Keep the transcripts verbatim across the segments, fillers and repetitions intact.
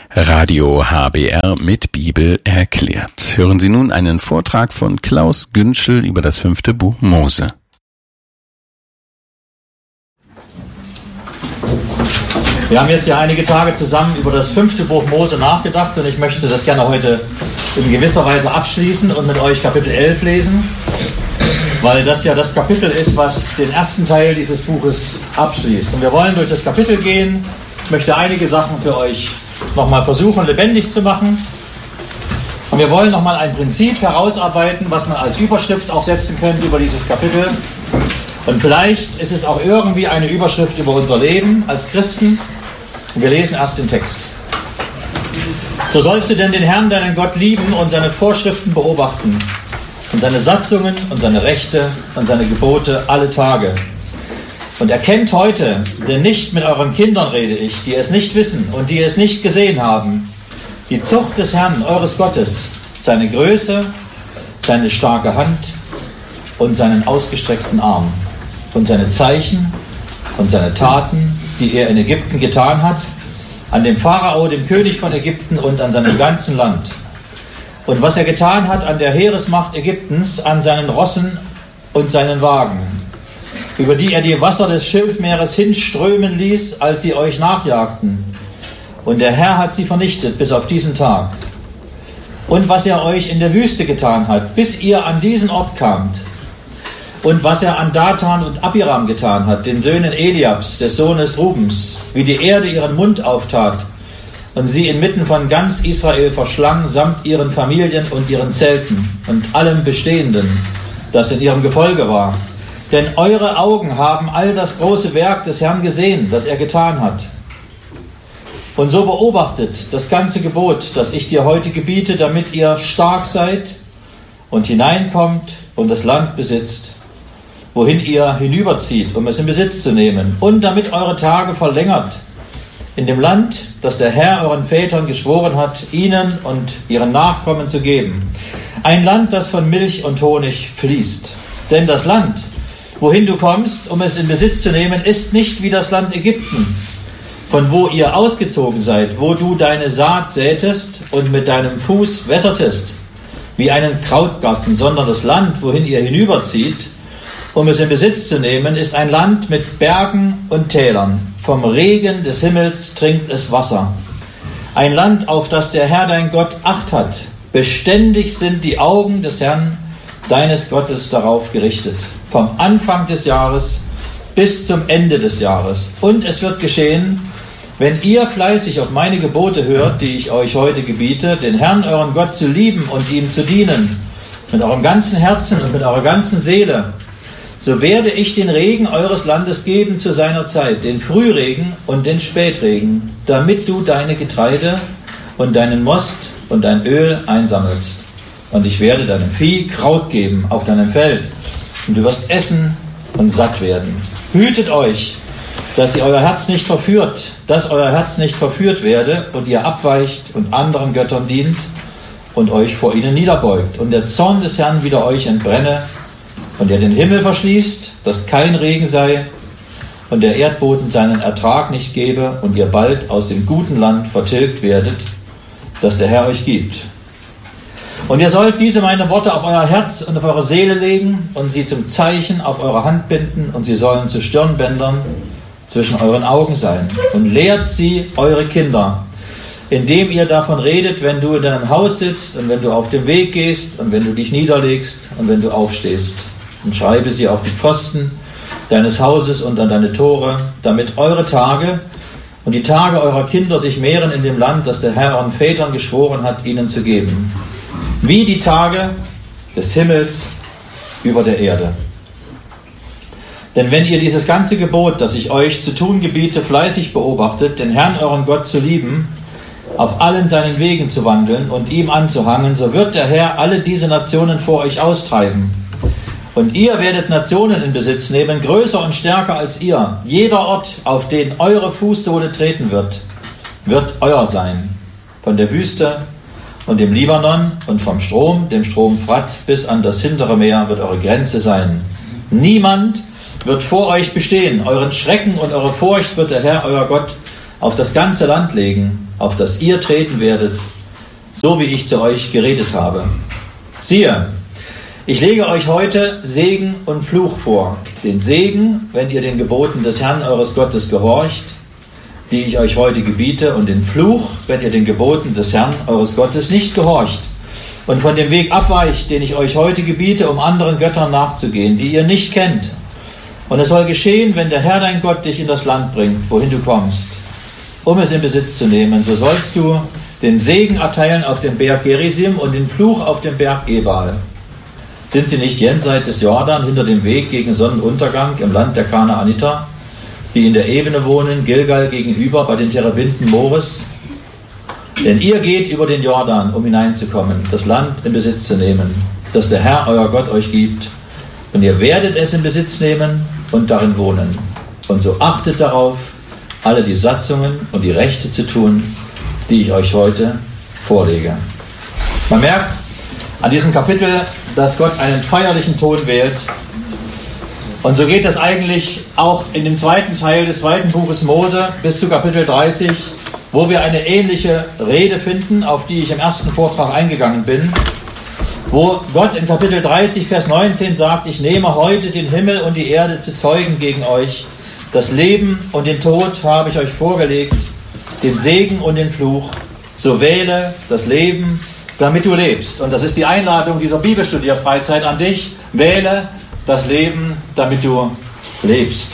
Radio H B R mit Bibel erklärt. Hören Sie nun einen Vortrag von Klaus Günschel über das fünfte Buch Mose. Wir haben jetzt ja einige Tage zusammen über das fünfte Buch Mose nachgedacht und ich möchte das gerne heute in gewisser Weise abschließen und mit euch Kapitel elf lesen, weil das ja das Kapitel ist, was den ersten Teil dieses Buches abschließt. Und wir wollen durch das Kapitel gehen. Ich möchte einige Sachen für euch nochmal versuchen, lebendig zu machen. Und wir wollen nochmal ein Prinzip herausarbeiten, was man als Überschrift auch setzen könnte über dieses Kapitel. Und vielleicht ist es auch irgendwie eine Überschrift über unser Leben als Christen. Und wir lesen erst den Text. So sollst du denn den Herrn, deinen Gott, lieben und seine Vorschriften beobachten und seine Satzungen und seine Rechte und seine Gebote alle Tage. Und erkennt heute, denn nicht mit euren Kindern rede ich, die es nicht wissen und die es nicht gesehen haben, die Zucht des Herrn, eures Gottes, seine Größe, seine starke Hand und seinen ausgestreckten Arm und seine Zeichen und seine Taten, die er in Ägypten getan hat, an dem Pharao, dem König von Ägypten und an seinem ganzen Land. Und was er getan hat an der Heeresmacht Ägyptens, an seinen Rossen und seinen Wagen, über die er die Wasser des Schilfmeeres hinströmen ließ, als sie euch nachjagten. Und der Herr hat sie vernichtet bis auf diesen Tag. Und was er euch in der Wüste getan hat, bis ihr an diesen Ort kamt. Und was er an Dathan und Abiram getan hat, den Söhnen Eliabs, des Sohnes Rubens, wie die Erde ihren Mund auftat und sie inmitten von ganz Israel verschlang, samt ihren Familien und ihren Zelten und allem Bestehenden, das in ihrem Gefolge war. Denn eure Augen haben all das große Werk des Herrn gesehen, das er getan hat. Und so beobachtet das ganze Gebot, das ich dir heute gebiete, damit ihr stark seid und hineinkommt und das Land besitzt, wohin ihr hinüberzieht, um es in Besitz zu nehmen, und damit eure Tage verlängert in dem Land, das der Herr euren Vätern geschworen hat, ihnen und ihren Nachkommen zu geben. Ein Land, das von Milch und Honig fließt. Denn das Land, wohin du kommst, um es in Besitz zu nehmen, ist nicht wie das Land Ägypten, von wo ihr ausgezogen seid, wo du deine Saat sätest und mit deinem Fuß wässertest, wie einen Krautgarten, sondern das Land, wohin ihr hinüberzieht, um es in Besitz zu nehmen, ist ein Land mit Bergen und Tälern. Vom Regen des Himmels trinkt es Wasser. Ein Land, auf das der Herr dein Gott Acht hat. Beständig sind die Augen des Herrn, deines Gottes, darauf gerichtet. Vom Anfang des Jahres bis zum Ende des Jahres. Und es wird geschehen, wenn ihr fleißig auf meine Gebote hört, die ich euch heute gebiete, den Herrn, euren Gott, zu lieben und ihm zu dienen, mit eurem ganzen Herzen und mit eurer ganzen Seele, so werde ich den Regen eures Landes geben zu seiner Zeit, den Frühregen und den Spätregen, damit du deine Getreide und deinen Most und dein Öl einsammelst. Und ich werde deinem Vieh Kraut geben auf deinem Feld, und du wirst essen und satt werden. Hütet euch, dass ihr euer Herz nicht verführt, dass euer Herz nicht verführt werde und ihr abweicht und anderen Göttern dient und euch vor ihnen niederbeugt und der Zorn des Herrn wider euch entbrenne und er den Himmel verschließt, dass kein Regen sei und der Erdboden seinen Ertrag nicht gebe und ihr bald aus dem guten Land vertilgt werdet, das der Herr euch gibt. Und ihr sollt diese meine Worte auf euer Herz und auf eure Seele legen und sie zum Zeichen auf eure Hand binden und sie sollen zu Stirnbändern zwischen euren Augen sein. Und lehrt sie eure Kinder, indem ihr davon redet, wenn du in deinem Haus sitzt und wenn du auf dem Weg gehst und wenn du dich niederlegst und wenn du aufstehst. Und schreibe sie auf die Pfosten deines Hauses und an deine Tore, damit eure Tage und die Tage eurer Kinder sich mehren in dem Land, das der Herr euren Vätern geschworen hat, ihnen zu geben. Wie die Tage des Himmels über der Erde. Denn wenn ihr dieses ganze Gebot, das ich euch zu tun gebiete, fleißig beobachtet, den Herrn euren Gott zu lieben, auf allen seinen Wegen zu wandeln und ihm anzuhangen, so wird der Herr alle diese Nationen vor euch austreiben. Und ihr werdet Nationen in Besitz nehmen, größer und stärker als ihr. Jeder Ort, auf den eure Fußsohle treten wird, wird euer sein. Von der Wüste und dem Libanon und vom Strom, dem Strom Frat, bis an das hintere Meer wird eure Grenze sein. Niemand wird vor euch bestehen. Euren Schrecken und eure Furcht wird der Herr, euer Gott, auf das ganze Land legen, auf das ihr treten werdet, so wie ich zu euch geredet habe. Siehe, ich lege euch heute Segen und Fluch vor. Den Segen, wenn ihr den Geboten des Herrn eures Gottes gehorcht, die ich euch heute gebiete, und den Fluch, wenn ihr den Geboten des Herrn eures Gottes nicht gehorcht und von dem Weg abweicht, den ich euch heute gebiete, um anderen Göttern nachzugehen, die ihr nicht kennt. Und es soll geschehen, wenn der Herr dein Gott dich in das Land bringt, wohin du kommst, um es in Besitz zu nehmen, so sollst du den Segen erteilen auf dem Berg Gerizim und den Fluch auf dem Berg Ebal. Sind sie nicht jenseits des Jordan, hinter dem Weg gegen Sonnenuntergang im Land der Kanaaniter, die in der Ebene wohnen, Gilgal gegenüber bei den Terebinten Mores? Denn ihr geht über den Jordan, um hineinzukommen, das Land in Besitz zu nehmen, das der Herr, euer Gott, euch gibt. Und ihr werdet es in Besitz nehmen und darin wohnen. Und so achtet darauf, alle die Satzungen und die Rechte zu tun, die ich euch heute vorlege. Man merkt an diesem Kapitel, dass Gott einen feierlichen Ton wählt. Und so geht es eigentlich auch in dem zweiten Teil des zweiten Buches Mose bis zu Kapitel dreißig, wo wir eine ähnliche Rede finden, auf die ich im ersten Vortrag eingegangen bin, wo Gott in Kapitel dreißig, Vers neunzehn sagt, ich nehme heute den Himmel und die Erde zu Zeugen gegen euch. Das Leben und den Tod habe ich euch vorgelegt, den Segen und den Fluch. So wähle das Leben, damit du lebst. Und das ist die Einladung dieser Bibelstudierfreizeit an dich. Wähle das Leben, damit du lebst.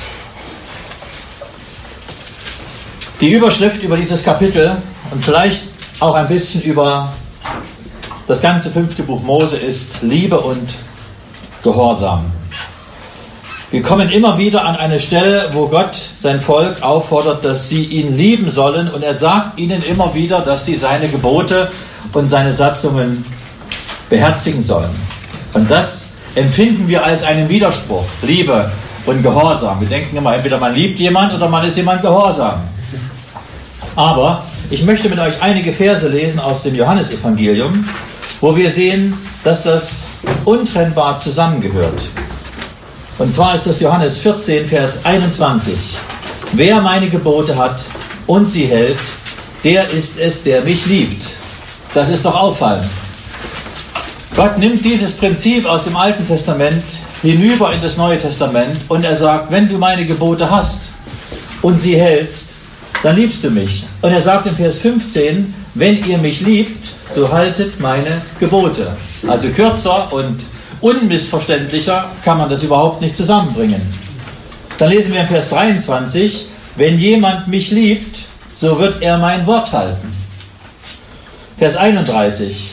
Die Überschrift über dieses Kapitel und vielleicht auch ein bisschen über das ganze fünfte Buch Mose ist Liebe und Gehorsam. Wir kommen immer wieder an eine Stelle, wo Gott sein Volk auffordert, dass sie ihn lieben sollen, und er sagt ihnen immer wieder, dass sie seine Gebote und seine Satzungen beherzigen sollen. Und das empfinden wir als einen Widerspruch, Liebe und Gehorsam. Wir denken immer, entweder man liebt jemand oder man ist jemand gehorsam. Aber ich möchte mit euch einige Verse lesen aus dem Johannesevangelium, wo wir sehen, dass das untrennbar zusammengehört. Und zwar ist das Johannes vierzehn, Vers einundzwanzig. Wer meine Gebote hat und sie hält, der ist es, der mich liebt. Das ist doch auffallend. Gott nimmt dieses Prinzip aus dem Alten Testament hinüber in das Neue Testament und er sagt, wenn du meine Gebote hast und sie hältst, dann liebst du mich. Und er sagt in Vers fünfzehn, wenn ihr mich liebt, so haltet meine Gebote. Also kürzer und unmissverständlicher kann man das überhaupt nicht zusammenbringen. Dann lesen wir in Vers dreiundzwanzig, wenn jemand mich liebt, so wird er mein Wort halten. Vers einunddreißig,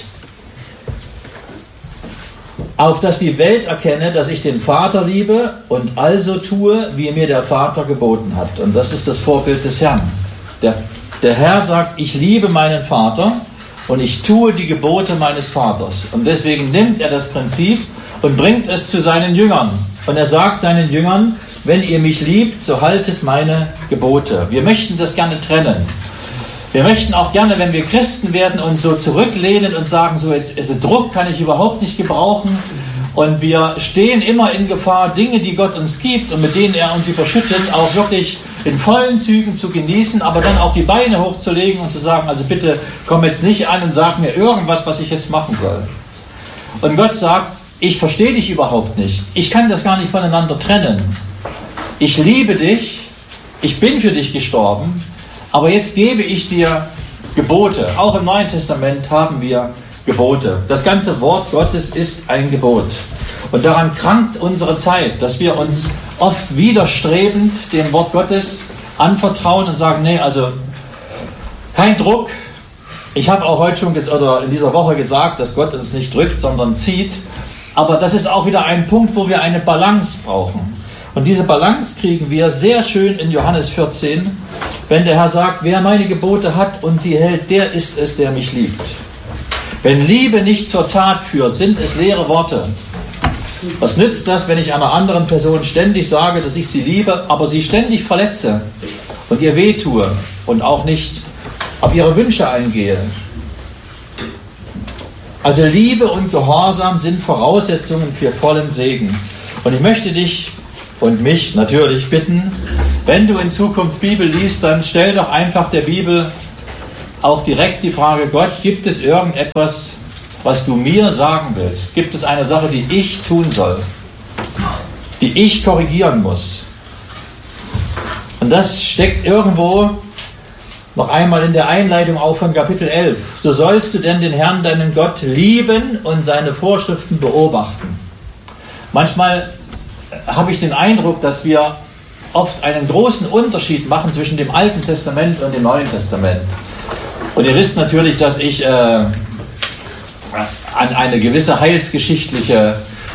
auf dass die Welt erkenne, dass ich den Vater liebe und also tue, wie mir der Vater geboten hat. Und das ist das Vorbild des Herrn. Der, der Herr sagt, ich liebe meinen Vater und ich tue die Gebote meines Vaters. Und deswegen nimmt er das Prinzip und bringt es zu seinen Jüngern. Und er sagt seinen Jüngern, wenn ihr mich liebt, so haltet meine Gebote. Wir möchten das gerne trennen. Wir möchten auch gerne, wenn wir Christen werden, uns so zurücklehnen und sagen, so jetzt also Druck kann ich überhaupt nicht gebrauchen. Und wir stehen immer in Gefahr, Dinge, die Gott uns gibt und mit denen er uns überschüttet, auch wirklich in vollen Zügen zu genießen, aber dann auch die Beine hochzulegen und zu sagen, also bitte komm jetzt nicht an und sag mir irgendwas, was ich jetzt machen soll. Und Gott sagt, ich verstehe dich überhaupt nicht. Ich kann das gar nicht voneinander trennen. Ich liebe dich, ich bin für dich gestorben, aber jetzt gebe ich dir Gebote. Auch im Neuen Testament haben wir Gebote. Das ganze Wort Gottes ist ein Gebot. Und daran krankt unsere Zeit, dass wir uns oft widerstrebend dem Wort Gottes anvertrauen und sagen, nee, also kein Druck. Ich habe auch heute schon oder in dieser Woche gesagt, dass Gott uns nicht drückt, sondern zieht. Aber das ist auch wieder ein Punkt, wo wir eine Balance brauchen. Und diese Balance kriegen wir sehr schön in Johannes vierzehn, wenn der Herr sagt, wer meine Gebote hat und sie hält, der ist es, der mich liebt. Wenn Liebe nicht zur Tat führt, sind es leere Worte. Was nützt das, wenn ich einer anderen Person ständig sage, dass ich sie liebe, aber sie ständig verletze und ihr wehtue und auch nicht auf ihre Wünsche eingehe? Also Liebe und Gehorsam sind Voraussetzungen für vollen Segen. Und ich möchte dich und mich natürlich bitten, Wenn du in Zukunft Bibel liest, dann stell doch einfach der Bibel auch direkt die Frage, Gott, gibt es irgendetwas, was du mir sagen willst? Gibt es eine Sache, die ich tun soll, die ich korrigieren muss? Und das steckt irgendwo noch einmal in der Einleitung auch von Kapitel elf. So sollst du denn den Herrn, deinen Gott, lieben und seine Vorschriften beobachten. Manchmal habe ich den Eindruck, dass wir oft einen großen Unterschied machen zwischen dem Alten Testament und dem Neuen Testament. Und ihr wisst natürlich, dass ich äh, an eine gewisse heilsgeschichtliche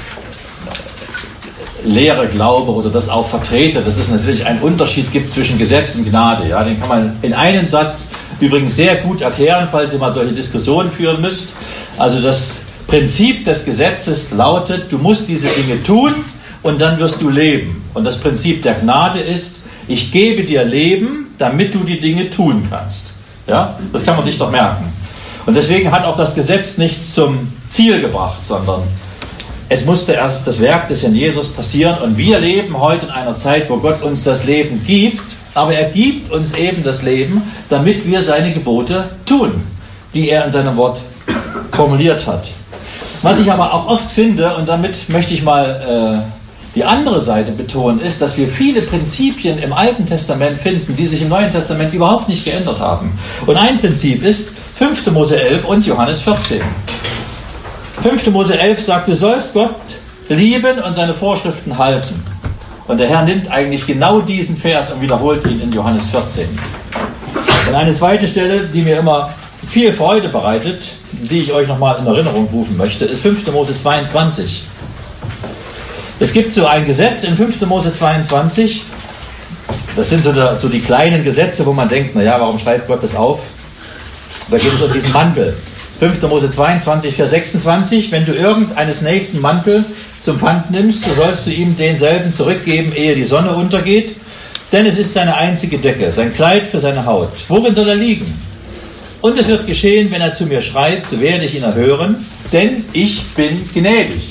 Lehre glaube oder das auch vertrete, dass es natürlich einen Unterschied gibt zwischen Gesetz und Gnade. Ja, den kann man in einem Satz übrigens sehr gut erklären, falls ihr mal solche Diskussionen führen müsst. Also das Prinzip des Gesetzes lautet, du musst diese Dinge tun und dann wirst du leben. Und das Prinzip der Gnade ist, ich gebe dir Leben, damit du die Dinge tun kannst. Ja, das kann man sich doch merken. Und deswegen hat auch das Gesetz nichts zum Ziel gebracht, sondern es musste erst das Werk des Herrn Jesus passieren und wir leben heute in einer Zeit, wo Gott uns das Leben gibt, aber er gibt uns eben das Leben, damit wir seine Gebote tun, die er in seinem Wort formuliert hat. Was ich aber auch oft finde, und damit möchte ich mal äh, die andere Seite betonen, ist, dass wir viele Prinzipien im Alten Testament finden, die sich im Neuen Testament überhaupt nicht geändert haben. Und ein Prinzip ist fünfte Mose elf und Johannes vierzehn. fünfte Mose elf sagt, du sollst Gott lieben und seine Vorschriften halten. Und der Herr nimmt eigentlich genau diesen Vers und wiederholt ihn in Johannes vierzehn. Und eine zweite Stelle, die mir immer viel Freude bereitet, die ich euch nochmal in Erinnerung rufen möchte, ist fünfte Mose zweiundzwanzig. Es gibt so ein Gesetz in fünfte Mose zweiundzwanzig, das sind so, der, so die kleinen Gesetze, wo man denkt, naja, warum schreibt Gott das auf? Da geht es um diesen Mantel. fünfte Mose zweiundzwanzig, Vers sechsundzwanzig, wenn du irgendeines nächsten Mantel zum Pfand nimmst, so sollst du ihm denselben zurückgeben, ehe die Sonne untergeht, denn es ist seine einzige Decke, sein Kleid für seine Haut. Worin soll er liegen? Und es wird geschehen, wenn er zu mir schreit, so werde ich ihn erhören, denn ich bin gnädig.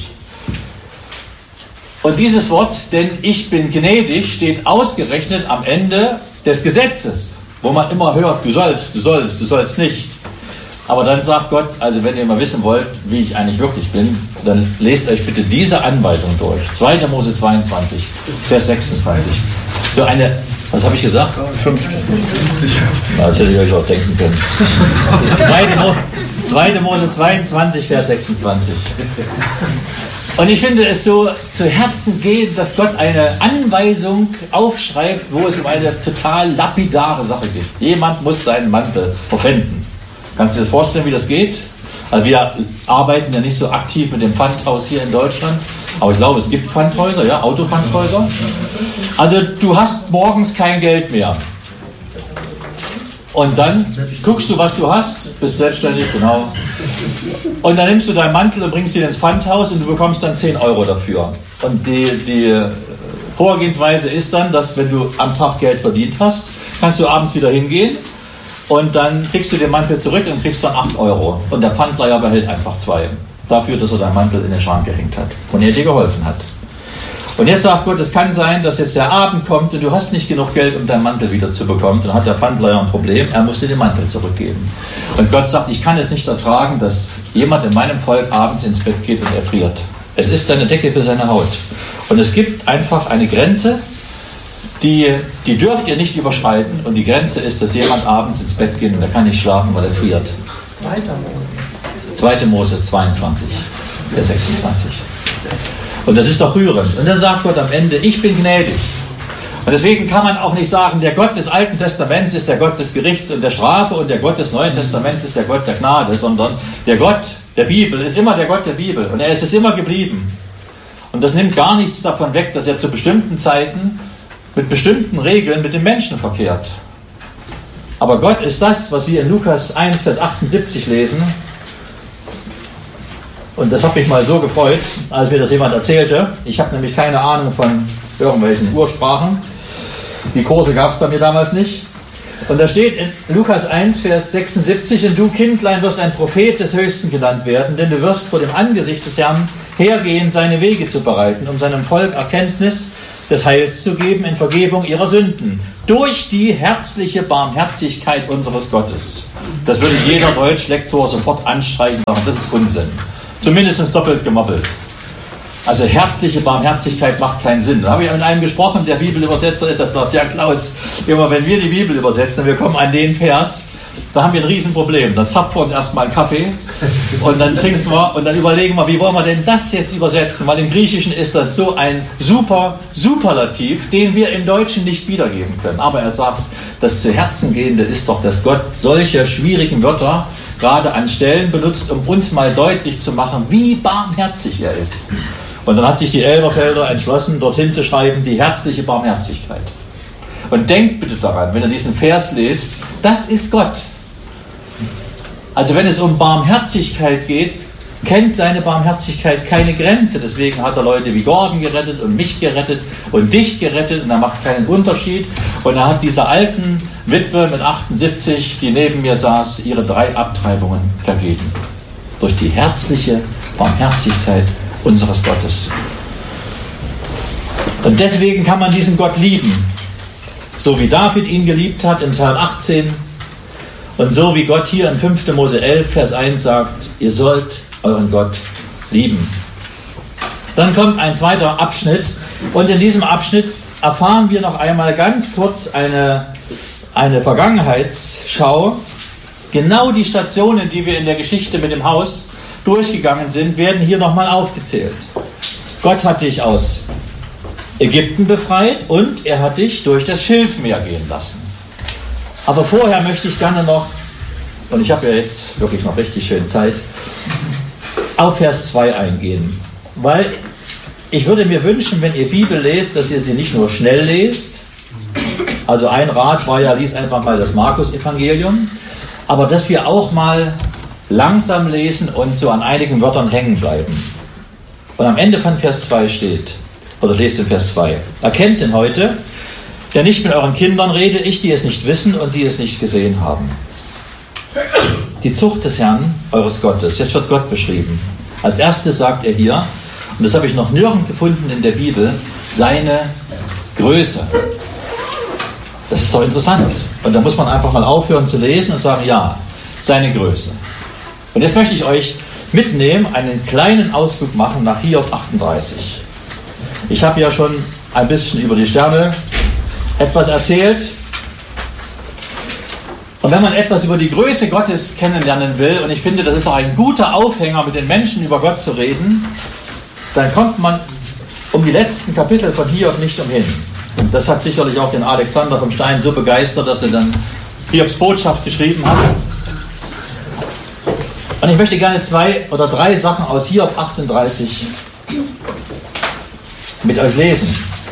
Und dieses Wort, denn ich bin gnädig, steht ausgerechnet am Ende des Gesetzes, wo man immer hört, du sollst, du sollst, du sollst nicht. Aber dann sagt Gott, also wenn ihr mal wissen wollt, wie ich eigentlich wirklich bin, dann lest euch bitte diese Anweisung durch. zweite Mose zweiundzwanzig, Vers sechsundzwanzig. So eine, was habe ich gesagt? Fünfte. Das hätte ich euch auch denken können. zweite Mose zweiundzwanzig, Vers sechsundzwanzig. Und ich finde es so zu Herzen gehend, dass Gott eine Anweisung aufschreibt, wo es um eine total lapidare Sache geht. Jemand muss seinen Mantel verpfänden. Kannst du dir das vorstellen, wie das geht? Also wir arbeiten ja nicht so aktiv mit dem Pfandhaus hier in Deutschland, aber ich glaube, es gibt Pfandhäuser, ja, Autopfandhäuser. Also du hast morgens kein Geld mehr. Und dann guckst du, was du hast, bist selbstständig, genau. Und dann nimmst du deinen Mantel und bringst ihn ins Pfandhaus und du bekommst dann zehn Euro dafür. Und die, die Vorgehensweise ist dann, dass wenn du am Tag Geld verdient hast, kannst du abends wieder hingehen und dann kriegst du den Mantel zurück und kriegst dann acht Euro. Und der Pfandleiher behält einfach zwei. Dafür, dass er seinen Mantel in den Schrank gehängt hat und er dir geholfen hat. Und jetzt sagt Gott, es kann sein, dass jetzt der Abend kommt und du hast nicht genug Geld, um deinen Mantel wieder zu bekommen. Dann hat der Pfandleiher ein Problem, er muss dir den Mantel zurückgeben. Und Gott sagt, ich kann es nicht ertragen, dass jemand in meinem Volk abends ins Bett geht und erfriert. Es ist seine Decke für seine Haut. Und es gibt einfach eine Grenze, die, die dürft ihr nicht überschreiten. Und die Grenze ist, dass jemand abends ins Bett geht und er kann nicht schlafen, weil er friert. zweite Mose zweiundzwanzig, Vers sechsundzwanzig. Und das ist doch rührend. Und dann sagt Gott am Ende, ich bin gnädig. Und deswegen kann man auch nicht sagen, der Gott des Alten Testaments ist der Gott des Gerichts und der Strafe und der Gott des Neuen Testaments ist der Gott der Gnade, sondern der Gott der Bibel ist immer der Gott der Bibel. Und er ist es immer geblieben. Und das nimmt gar nichts davon weg, dass er zu bestimmten Zeiten mit bestimmten Regeln mit den Menschen verkehrt. Aber Gott ist das, was wir in Lukas eins, Vers achtundsiebzig lesen. Und das hat mich mal so gefreut, als mir das jemand erzählte. Ich habe nämlich keine Ahnung von irgendwelchen Ursprachen. Die Kurse gab es bei mir damals nicht. Und da steht in Lukas eins, Vers sechsundsiebzig, und du, Kindlein, wirst ein Prophet des Höchsten genannt werden, denn du wirst vor dem Angesicht des Herrn hergehen, seine Wege zu bereiten, um seinem Volk Erkenntnis des Heils zu geben in Vergebung ihrer Sünden. Durch die herzliche Barmherzigkeit unseres Gottes. Das würde jeder Deutschlektor sofort anstreichen und sagen, das ist Unsinn. Zumindest doppelt gemoppelt. Also herzliche Barmherzigkeit macht keinen Sinn. Da habe ich mit einem gesprochen, der Bibelübersetzer ist, der sagt, ja Klaus, immer wenn wir die Bibel übersetzen und wir kommen an den Vers, da haben wir ein Riesenproblem. Dann zapfen wir uns erstmal einen Kaffee und dann trinken wir und dann überlegen wir, wie wollen wir denn das jetzt übersetzen? Weil im Griechischen ist das so ein super Superlativ, den wir im Deutschen nicht wiedergeben können. Aber er sagt, das zu Herzen gehende ist doch, dass Gott solche schwierigen Wörter gerade an Stellen benutzt, um uns mal deutlich zu machen, wie barmherzig er ist. Und dann hat sich die Elberfelder entschlossen, dorthin zu schreiben, die herzliche Barmherzigkeit. Und denkt bitte daran, wenn ihr diesen Vers lest, das ist Gott. Also wenn es um Barmherzigkeit geht, kennt seine Barmherzigkeit keine Grenze. Deswegen hat er Leute wie Gordon gerettet und mich gerettet und dich gerettet und er macht keinen Unterschied. Und er hat dieser alten Witwe mit achtundsiebzig, die neben mir saß, ihre drei Abtreibungen vergeben. Durch die herzliche Barmherzigkeit unseres Gottes. Und deswegen kann man diesen Gott lieben. So wie David ihn geliebt hat im Psalm achtzehn und so wie Gott hier in fünfter Mose elf, Vers eins sagt, ihr sollt euren Gott lieben. Dann kommt ein zweiter Abschnitt und in diesem Abschnitt erfahren wir noch einmal ganz kurz eine, eine Vergangenheitsschau. Genau die Stationen, die wir in der Geschichte mit dem Haus durchgegangen sind, werden hier nochmal aufgezählt. Gott hat dich aus Ägypten befreit und er hat dich durch das Schilfmeer gehen lassen. Aber vorher möchte ich gerne noch, und ich habe ja jetzt wirklich noch richtig schön Zeit, auf Vers zwei eingehen. Weil ich würde mir wünschen, wenn ihr Bibel lest, dass ihr sie nicht nur schnell lest. Also ein Rat war ja, lies einfach mal das Markus-Evangelium. Aber dass wir auch mal langsam lesen und so an einigen Wörtern hängen bleiben. Und am Ende von Vers zwei steht, oder lest in Vers zwei, erkennt denn heute, ja nicht mit euren Kindern rede ich, die es nicht wissen und die es nicht gesehen haben. Die Zucht des Herrn, eures Gottes, jetzt wird Gott beschrieben. Als erstes sagt er hier, und das habe ich noch nirgends gefunden in der Bibel, seine Größe. Das ist doch interessant. Und da muss man einfach mal aufhören zu lesen und sagen, ja, seine Größe. Und jetzt möchte ich euch mitnehmen, einen kleinen Ausflug machen nach Hiob achtunddreißig. Ich habe ja schon ein bisschen über die Sterne etwas erzählt. Und wenn man etwas über die Größe Gottes kennenlernen will, und ich finde, das ist auch ein guter Aufhänger, mit den Menschen über Gott zu reden, dann kommt man um die letzten Kapitel von Hiob nicht umhin. Und das hat sicherlich auch den Alexander vom Stein so begeistert, dass er dann Hiobs Botschaft geschrieben hat. Und ich möchte gerne zwei oder drei Sachen aus Hiob achtunddreißig mit euch lesen.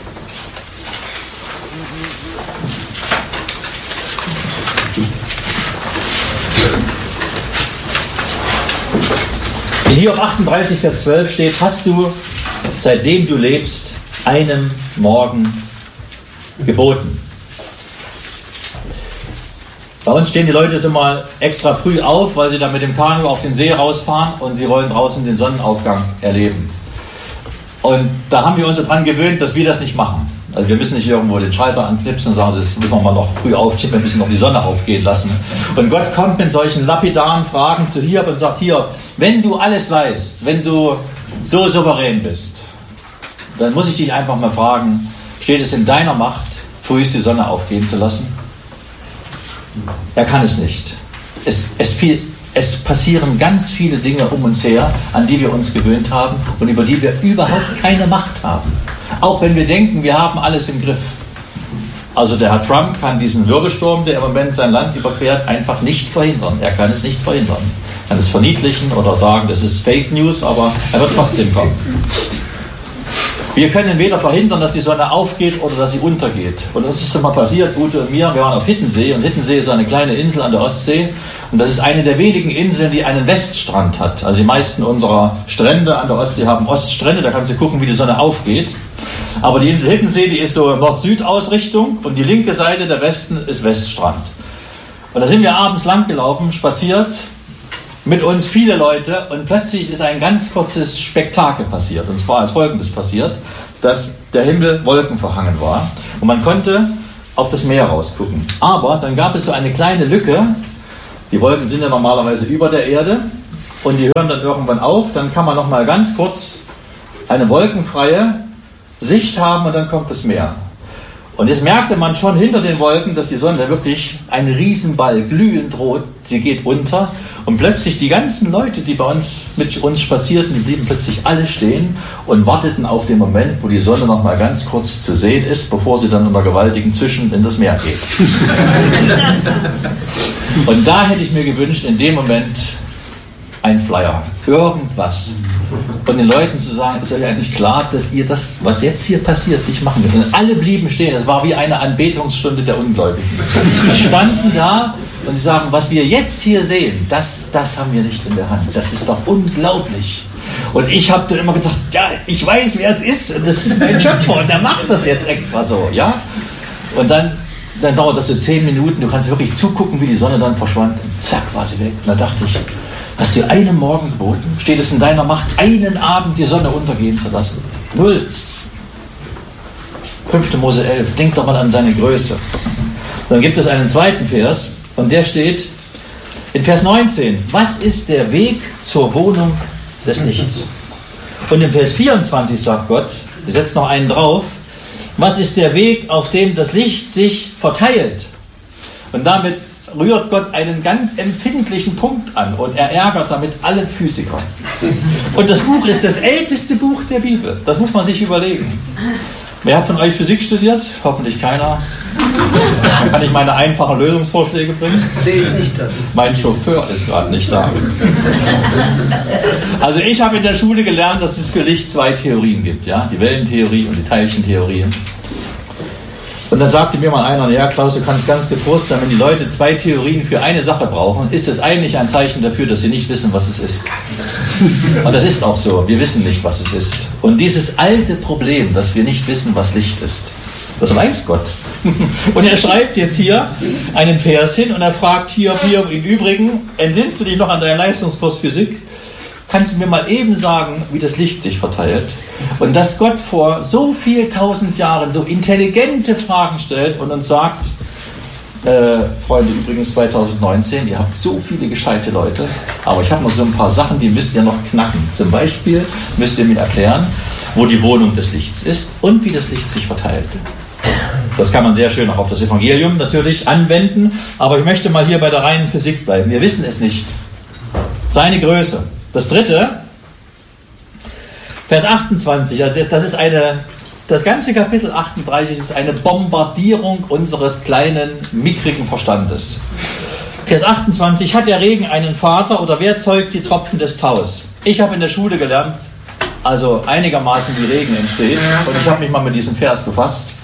In Hiob achtunddreißig, Vers zwölf steht, hast du, seitdem du lebst, einem Morgen geboten. Bei uns stehen die Leute so mal extra früh auf, weil sie dann mit dem Kanu auf den See rausfahren und sie wollen draußen den Sonnenaufgang erleben. Und da haben wir uns so dran gewöhnt, dass wir das nicht machen. Also wir müssen nicht irgendwo den Schalter anknipsen und sagen, das müssen wir mal noch früh aufstehen, wir müssen noch die Sonne aufgehen lassen. Und Gott kommt mit solchen lapidaren Fragen zu Hiob und sagt, Hiob, wenn du alles weißt, wenn du so souverän bist, dann muss ich dich einfach mal fragen, steht es in deiner Macht, frühest die Sonne aufgehen zu lassen? Er kann es nicht. Es, es, viel, es passieren ganz viele Dinge um uns her, an die wir uns gewöhnt haben und über die wir überhaupt keine Macht haben. Auch wenn wir denken, wir haben alles im Griff. Also der Herr Trump kann diesen Wirbelsturm, der im Moment sein Land überquert, einfach nicht verhindern. Er kann es nicht verhindern. Er kann es verniedlichen oder sagen, das ist Fake News, aber er wird trotzdem kommen. Wir können weder verhindern, dass die Sonne aufgeht oder dass sie untergeht. Und uns ist mal passiert, Ute und mir, wir waren auf Hittensee und Hittensee ist eine kleine Insel an der Ostsee und das ist eine der wenigen Inseln, die einen Weststrand hat. Also die meisten unserer Strände an der Ostsee haben Oststrände, da kannst du gucken, wie die Sonne aufgeht. Aber die Insel Hittensee, die ist so Nord-Süd-Ausrichtung und die linke Seite der Westen ist Weststrand. Und da sind wir abends lang gelaufen, spaziert, mit uns viele Leute und plötzlich ist ein ganz kurzes Spektakel passiert. Und zwar ist Folgendes passiert. dass der Himmel wolkenverhangen war und man konnte auf das Meer rausgucken. Aber dann gab es so eine kleine Lücke. Die Wolken sind ja normalerweise über der Erde und die hören dann irgendwann auf. Dann kann man noch mal ganz kurz eine wolkenfreie Sicht haben und dann kommt das Meer. Und jetzt merkte man schon hinter den Wolken, dass die Sonne wirklich ein Riesenball glühend rot, sie geht unter und plötzlich die ganzen Leute, die bei uns mit uns spazierten, die blieben plötzlich alle stehen und warteten auf den Moment, wo die Sonne noch mal ganz kurz zu sehen ist, bevor sie dann unter gewaltigen Zischen in das Meer geht. Und da hätte ich mir gewünscht, in dem Moment ein Flyer, irgendwas. Und den Leuten zu sagen, ist euch eigentlich klar, dass ihr das, was jetzt hier passiert, nicht machen könnt. Und alle blieben stehen. Es war wie eine Anbetungsstunde der Ungläubigen. Die standen da und sie sagen, was wir jetzt hier sehen, das, das haben wir nicht in der Hand. Das ist doch unglaublich. Und ich habe dann immer gedacht, ja, ich weiß, wer es ist. Und das ist mein Schöpfer und der macht das jetzt extra so. Ja? Und dann, dann dauert das so zehn Minuten. Du kannst wirklich zugucken, wie die Sonne dann verschwand. Und zack, war sie weg. Und dann dachte ich, hast du einen Morgen geboten? Steht es in deiner Macht, einen Abend die Sonne untergehen zu lassen? Null. fünfte Mose elf. Denk doch mal an seine Größe. Dann gibt es einen zweiten Vers und der steht in Vers neunzehn. Was ist der Weg zur Wohnung des Lichts? Und in Vers vierundzwanzig sagt Gott, wir setzen noch einen drauf, was ist der Weg, auf dem das Licht sich verteilt? Und damit rührt Gott einen ganz empfindlichen Punkt an und er ärgert damit alle Physiker. Und das Buch ist das älteste Buch der Bibel. Das muss man sich überlegen. Wer hat von euch Physik studiert? Hoffentlich keiner. Kann ich meine einfachen Lösungsvorschläge bringen? Der ist nicht da. Mein Chauffeur ist gerade nicht da. Also ich habe in der Schule gelernt, dass es für Licht zwei Theorien gibt. Ja? Die Wellentheorie und die Teilchentheorie. Und dann sagte mir mal einer, ja Klaus, du kannst ganz getrost sein, wenn die Leute zwei Theorien für eine Sache brauchen, ist das eigentlich ein Zeichen dafür, dass sie nicht wissen, was es ist. Und das ist auch so, wir wissen nicht, was es ist. Und dieses alte Problem, dass wir nicht wissen, was Licht ist, das weiß Gott. Und er schreibt jetzt hier einen Vers hin und er fragt hier, hier im Übrigen, entsinnst du dich noch an deinen Leistungskurs Physik? Kannst du mir mal eben sagen, wie das Licht sich verteilt? Und dass Gott vor so viel tausend Jahren so intelligente Fragen stellt und uns sagt, äh, Freunde, übrigens zwanzig neunzehn, ihr habt so viele gescheite Leute, aber ich habe noch so ein paar Sachen, die müsst ihr noch knacken. Zum Beispiel müsst ihr mir erklären, wo die Wohnung des Lichts ist und wie das Licht sich verteilt. Das kann man sehr schön auch auf das Evangelium natürlich anwenden, aber ich möchte mal hier bei der reinen Physik bleiben. Wir wissen es nicht. Seine Größe. Das dritte, Vers achtundzwanzig, das ist eine, das ganze Kapitel achtunddreißig ist eine Bombardierung unseres kleinen, mickrigen Verstandes. Vers achtundzwanzig, hat der Regen einen Vater oder wer zeugt die Tropfen des Taus? Ich habe in der Schule gelernt, also einigermaßen wie Regen entsteht und ich habe mich mal mit diesem Vers befasst.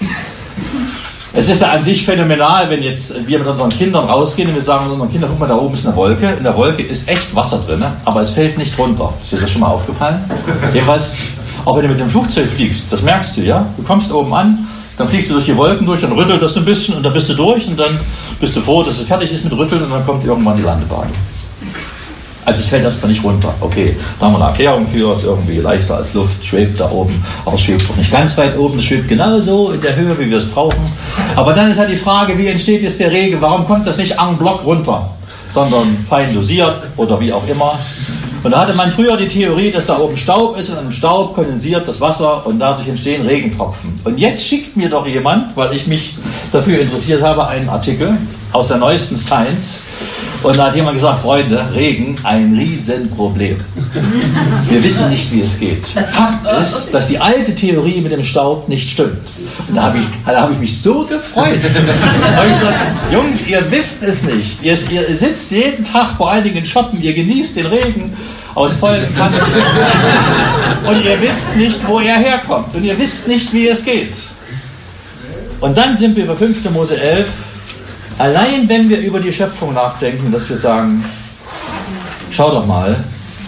Es ist ja an sich phänomenal, wenn jetzt wir mit unseren Kindern rausgehen und wir sagen unseren Kindern, guck mal, da oben ist eine Wolke. In der Wolke ist echt Wasser drin, aber es fällt nicht runter. Ist dir das schon mal aufgefallen? Jedenfalls, auch wenn du mit dem Flugzeug fliegst, das merkst du, ja? Du kommst oben an, dann fliegst du durch die Wolken durch, dann rüttelt das ein bisschen und dann bist du durch und dann bist du froh, dass es fertig ist mit Rütteln und dann kommt irgendwann die Landebahn. Also es fällt erstmal nicht runter. Okay, da haben wir eine Erklärung für, es ist irgendwie leichter als Luft, schwebt da oben, aber es schwebt doch nicht ganz weit oben, es schwebt genauso in der Höhe, wie wir es brauchen. Aber dann ist halt die Frage, wie entsteht jetzt der Regen? Warum kommt das nicht en bloc runter, sondern fein dosiert oder wie auch immer? Und da hatte man früher die Theorie, dass da oben Staub ist und im Staub kondensiert das Wasser und dadurch entstehen Regentropfen. Und jetzt schickt mir doch jemand, weil ich mich dafür interessiert habe, einen Artikel aus der neuesten Science. Und da hat jemand gesagt, Freunde, Regen, ein Riesenproblem. Wir wissen nicht, wie es geht. Fakt ist, dass die alte Theorie mit dem Staub nicht stimmt. Und da habe ich, da habe ich mich so gefreut. Da habe ich gesagt, Jungs, ihr wisst es nicht. Ihr, ihr sitzt jeden Tag vor allen Dingen in Shoppen, ihr genießt den Regen aus vollen Kannen. Und ihr wisst nicht, wo er herkommt. Und ihr wisst nicht, wie es geht. Und dann sind wir bei fünfte Mose elf. Allein wenn wir über die Schöpfung nachdenken, dass wir sagen, schau doch mal,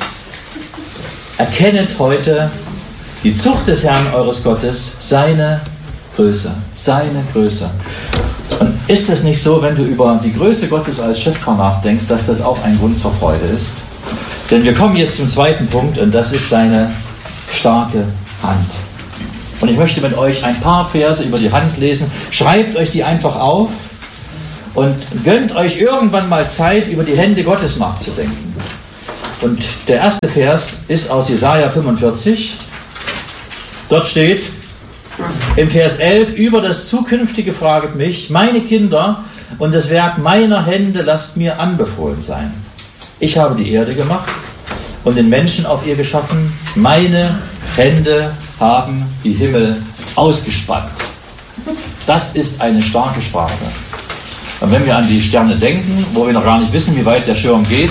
erkennet heute die Zucht des Herrn eures Gottes, seine Größe, seine Größe. Und ist es nicht so, wenn du über die Größe Gottes als Schöpfer nachdenkst, dass das auch ein Grund zur Freude ist? Denn wir kommen jetzt zum zweiten Punkt und das ist seine starke Hand. Und ich möchte mit euch ein paar Verse über die Hand lesen. Schreibt euch die einfach auf und gönnt euch irgendwann mal Zeit, über die Hände Gottes nachzudenken. Und der erste Vers ist aus Jesaja fünfundvierzig. Dort steht im Vers elf: Über das Zukünftige fraget mich, meine Kinder, und das Werk meiner Hände lasst mir anbefohlen sein. Ich habe die Erde gemacht und den Menschen auf ihr geschaffen. Meine Hände haben die Himmel ausgespannt. Das ist eine starke Sprache. Und wenn wir an die Sterne denken, wo wir noch gar nicht wissen, wie weit der Schirm geht,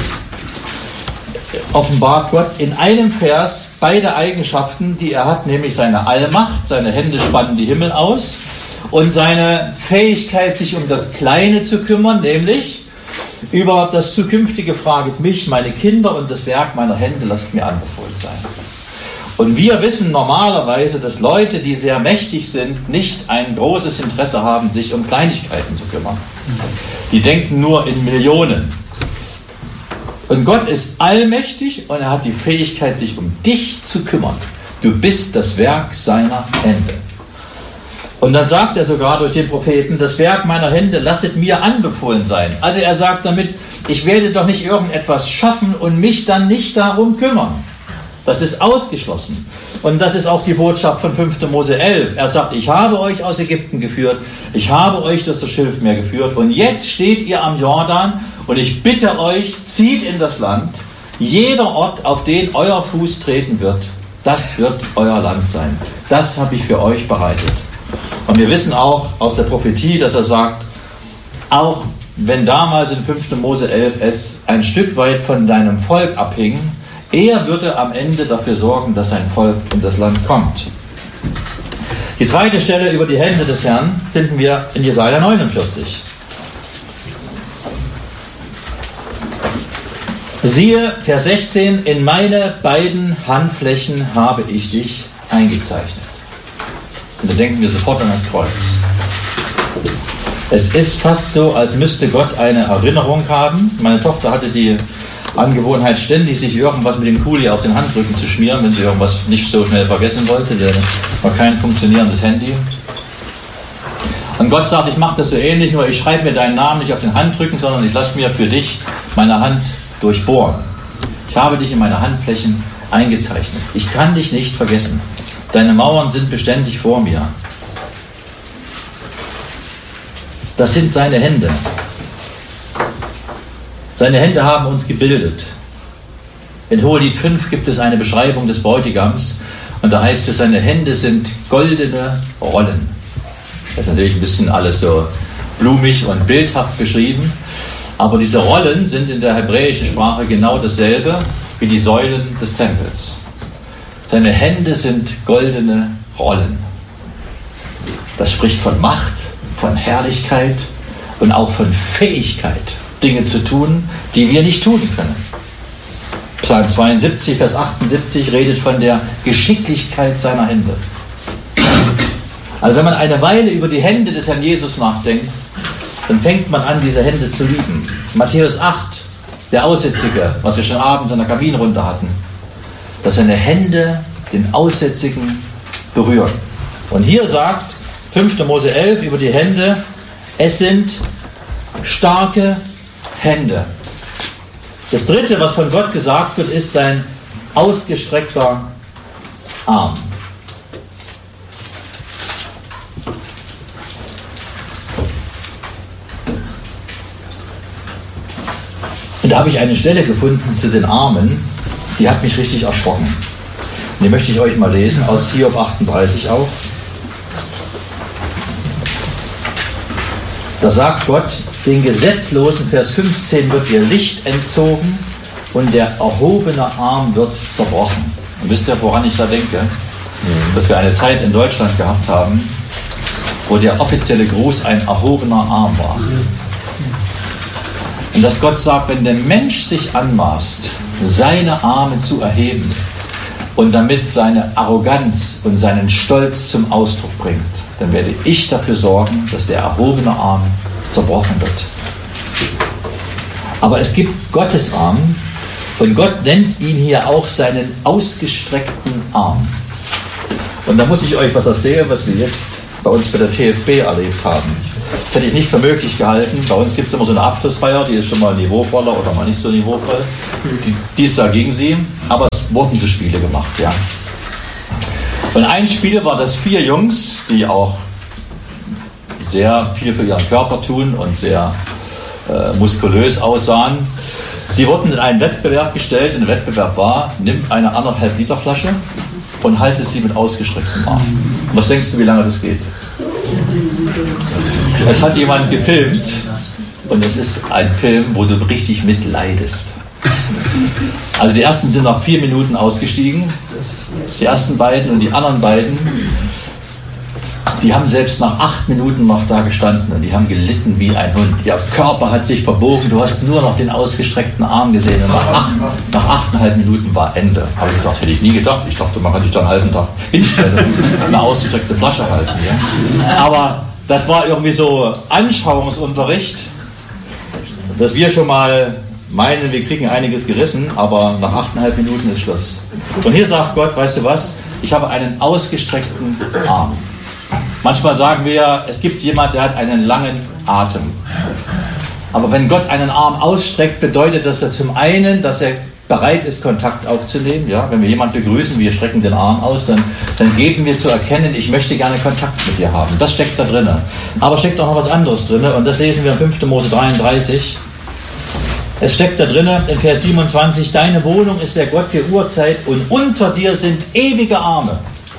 offenbart Gott in einem Vers beide Eigenschaften, die er hat, nämlich seine Allmacht, seine Hände spannen die Himmel aus, und seine Fähigkeit, sich um das Kleine zu kümmern, nämlich über das Zukünftige fraget mich, meine Kinder, und das Werk meiner Hände lasst mir anbefohlen sein. Und wir wissen normalerweise, dass Leute, die sehr mächtig sind, nicht ein großes Interesse haben, sich um Kleinigkeiten zu kümmern. Die denken nur in Millionen. Und Gott ist allmächtig und er hat die Fähigkeit, sich um dich zu kümmern. Du bist das Werk seiner Hände. Und dann sagt er sogar durch den Propheten, das Werk meiner Hände lasset mir anbefohlen sein. Also er sagt damit, ich werde doch nicht irgendetwas schaffen und mich dann nicht darum kümmern. Das ist ausgeschlossen. Und das ist auch die Botschaft von fünfter Mose elf. Er sagt, ich habe euch aus Ägypten geführt, ich habe euch durch das Schilfmeer geführt und jetzt steht ihr am Jordan und ich bitte euch, zieht in das Land. Jeder Ort, auf den euer Fuß treten wird, das wird euer Land sein. Das habe ich für euch bereitet. Und wir wissen auch aus der Prophetie, dass er sagt, auch wenn damals in fünfter Mose elf es ein Stück weit von deinem Volk abhing, er würde am Ende dafür sorgen, dass sein Volk in das Land kommt. Die zweite Stelle über die Hände des Herrn finden wir in Jesaja neunundvierzig. Siehe, Vers sechzehn, in meine beiden Handflächen habe ich dich eingezeichnet. Und da denken wir sofort an das Kreuz. Es ist fast so, als müsste Gott eine Erinnerung haben. Meine Tochter hatte die Angewohnheit, ständig sich irgendwas mit dem Kuli auf den Handrücken zu schmieren, wenn sie irgendwas nicht so schnell vergessen wollte. Der war kein funktionierendes Handy. Und Gott sagt, ich mache das so ähnlich, nur ich schreibe mir deinen Namen nicht auf den Handrücken, sondern ich lasse mir für dich meine Hand durchbohren. Ich habe dich in meine Handflächen eingezeichnet. Ich kann dich nicht vergessen. Deine Mauern sind beständig vor mir. Das sind seine Hände. Seine Hände haben uns gebildet. In Hohelied fünf gibt es eine Beschreibung des Bräutigams und da heißt es, seine Hände sind goldene Rollen. Das ist natürlich ein bisschen alles so blumig und bildhaft beschrieben, aber diese Rollen sind in der hebräischen Sprache genau dasselbe wie die Säulen des Tempels. Seine Hände sind goldene Rollen. Das spricht von Macht, von Herrlichkeit und auch von Fähigkeit, Dinge zu tun, die wir nicht tun können. Psalm zweiundsiebzig, Vers achtundsiebzig redet von der Geschicklichkeit seiner Hände. Also wenn man eine Weile über die Hände des Herrn Jesus nachdenkt, dann fängt man an, diese Hände zu lieben. Matthäus acht, der Aussätzige, was wir schon abends an der Kabinenrunde hatten, dass seine Hände den Aussätzigen berühren. Und hier sagt fünfter Mose elf über die Hände, es sind starke Hände. Das dritte, was von Gott gesagt wird, ist sein ausgestreckter Arm. Und da habe ich eine Stelle gefunden zu den Armen, die hat mich richtig erschrocken. Und die möchte ich euch mal lesen, aus Hiob achtunddreißig auch. Da sagt Gott, den Gesetzlosen, Vers fünfzehn, wird ihr Licht entzogen und der erhobene Arm wird zerbrochen. Und wisst ihr, woran ich da denke? Dass wir eine Zeit in Deutschland gehabt haben, wo der offizielle Gruß ein erhobener Arm war. Und dass Gott sagt, wenn der Mensch sich anmaßt, seine Arme zu erheben und damit seine Arroganz und seinen Stolz zum Ausdruck bringt, dann werde ich dafür sorgen, dass der erhobene Arm zerbrochen wird. Aber es gibt Gottes Arm und Gott nennt ihn hier auch seinen ausgestreckten Arm. Und da muss ich euch was erzählen, was wir jetzt bei uns bei der T F B erlebt haben. Das hätte ich nicht für möglich gehalten. Bei uns gibt es immer so eine Abschlussfeier, die ist schon mal niveauvoller oder mal nicht so niveauvoll. Die, die ist da gegen sie, aber es wurden so Spiele gemacht, ja. Und ein Spiel war, dass vier Jungs, die auch sehr viel für ihren Körper tun und sehr äh, muskulös aussahen, sie wurden in einen Wettbewerb gestellt. Und der Wettbewerb war, nimm eine anderthalb Liter Flasche und halte sie mit ausgestrecktem Arm. Und was denkst du, wie lange das geht? Es hat jemand gefilmt und es ist ein Film, wo du richtig mitleidest. Also die ersten sind nach vier Minuten ausgestiegen, die ersten beiden, und die anderen beiden, die haben selbst nach acht Minuten noch da gestanden und die haben gelitten wie ein Hund. Ihr Körper hat sich verbogen, du hast nur noch den ausgestreckten Arm gesehen und nach, acht, nach achteinhalb Minuten war Ende. Habe ich gedacht, hätte ich nie gedacht. Ich dachte, man kann sich dann einen halben Tag hinstellen und eine ausgestreckte Flasche halten. Ja. Aber das war irgendwie so Anschauungsunterricht, dass wir schon mal meinen, wir kriegen einiges gerissen, aber nach achteinhalb Minuten ist Schluss. Und hier sagt Gott, weißt du was, ich habe einen ausgestreckten Arm. Manchmal sagen wir, es gibt jemanden, der hat einen langen Atem. Aber wenn Gott einen Arm ausstreckt, bedeutet das ja zum einen, dass er bereit ist, Kontakt aufzunehmen. Ja? Wenn wir jemanden begrüßen, wir strecken den Arm aus, dann, dann geben wir zu erkennen, ich möchte gerne Kontakt mit dir haben. Das steckt da drin. Aber steckt auch noch was anderes drin, und das lesen wir in fünfter Mose dreiunddreißig. Es steckt da drin in Vers siebenundzwanzig, deine Wohnung ist der Gott der Urzeit und unter dir sind ewige Arme.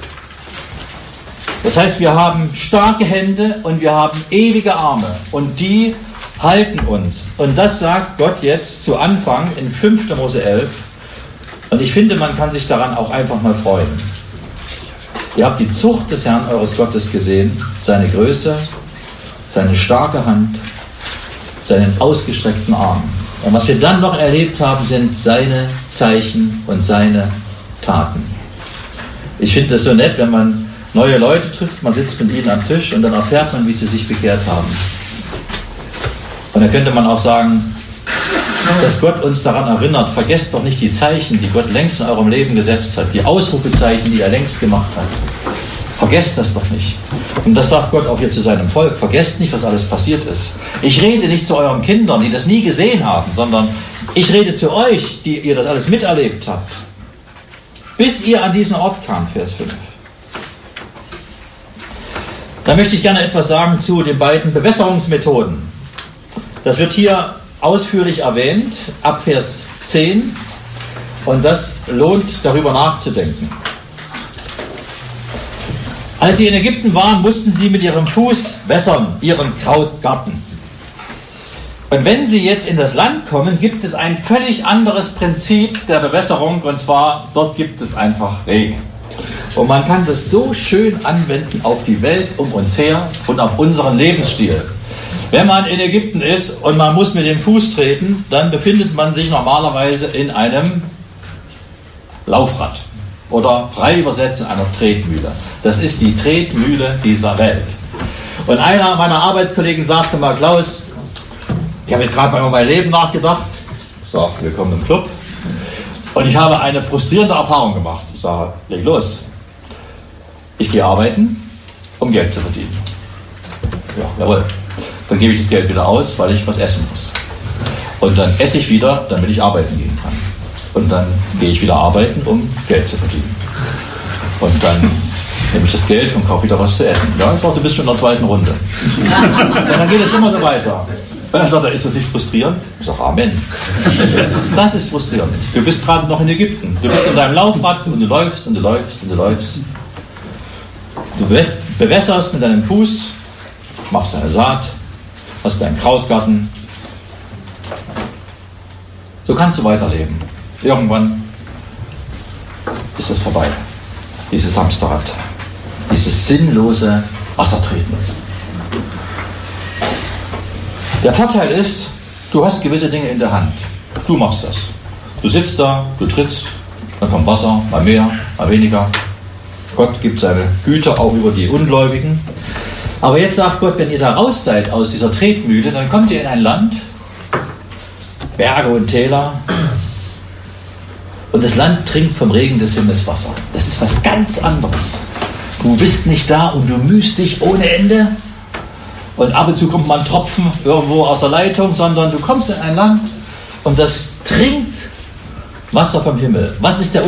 Das heißt, wir haben starke Hände und wir haben ewige Arme und die halten uns. Und das sagt Gott jetzt zu Anfang in fünfter Mose elf. Und ich finde, man kann sich daran auch einfach mal freuen. Ihr habt die Zucht des Herrn eures Gottes gesehen, seine Größe, seine starke Hand, seinen ausgestreckten Arm. Und was wir dann noch erlebt haben, sind seine Zeichen und seine Taten. Ich finde das so nett, wenn man neue Leute trifft, man sitzt mit ihnen am Tisch und dann erfährt man, wie sie sich bekehrt haben. Und da könnte man auch sagen, dass Gott uns daran erinnert, vergesst doch nicht die Zeichen, die Gott längst in eurem Leben gesetzt hat, die Ausrufezeichen, die er längst gemacht hat. Vergesst das doch nicht. Und das sagt Gott auch hier zu seinem Volk. Vergesst nicht, was alles passiert ist. Ich rede nicht zu euren Kindern, die das nie gesehen haben, sondern ich rede zu euch, die ihr das alles miterlebt habt. Bis ihr an diesen Ort kamt, Vers fünf. Da möchte ich gerne etwas sagen zu den beiden Bewässerungsmethoden. Das wird hier ausführlich erwähnt, ab Vers zehn. Und das lohnt, darüber nachzudenken. Als sie in Ägypten waren, mussten sie mit ihrem Fuß wässern, ihren Krautgarten. Und wenn sie jetzt in das Land kommen, gibt es ein völlig anderes Prinzip der Bewässerung, und zwar, dort gibt es einfach Regen. Und man kann das so schön anwenden auf die Welt um uns her und auf unseren Lebensstil. Wenn man in Ägypten ist und man muss mit dem Fuß treten, dann befindet man sich normalerweise in einem Laufrad. Oder frei übersetzt in einer Tretmühle. Das ist die Tretmühle dieser Welt. Und einer meiner Arbeitskollegen sagte mal, Klaus, ich habe jetzt gerade mal über mein Leben nachgedacht. Ich sage, willkommen im Club. Und ich habe eine frustrierende Erfahrung gemacht. Ich sage, leg los. Ich gehe arbeiten, um Geld zu verdienen. Ja, jawohl. Dann gebe ich das Geld wieder aus, weil ich was essen muss. Und dann esse ich wieder, damit ich arbeiten gehen kann. Und dann gehe ich wieder arbeiten, um Geld zu verdienen. Und dann nehme ich das Geld und kaufe wieder was zu essen. Ja, ich glaube, du bist schon in der zweiten Runde. Und dann geht es immer so weiter. Und dann sagt er, ist das nicht frustrierend? Ich sage, Amen. Das ist frustrierend. Du bist gerade noch in Ägypten. Du bist in deinem Laufrad und du läufst und du läufst und du läufst. Du bewässerst mit deinem Fuß, machst deine Saat, hast deinen Krautgarten. So kannst du weiterleben. Irgendwann ist es vorbei. Dieses Hamsterrad. Dieses sinnlose Wassertreten. Der Vorteil ist, du hast gewisse Dinge in der Hand. Du machst das. Du sitzt da, du trittst, dann kommt Wasser, mal mehr, mal weniger. Gott gibt seine Güter auch über die Ungläubigen. Aber jetzt sagt Gott, wenn ihr da raus seid aus dieser Tretmühle, dann kommt ihr in ein Land, Berge und Täler, und das Land trinkt vom Regen des Himmels Wasser. Das ist was ganz anderes. Du bist nicht da und du mühst dich ohne Ende. Und ab und zu kommt mal ein Tropfen irgendwo aus der Leitung, sondern du kommst in ein Land und das trinkt Wasser vom Himmel. Was ist der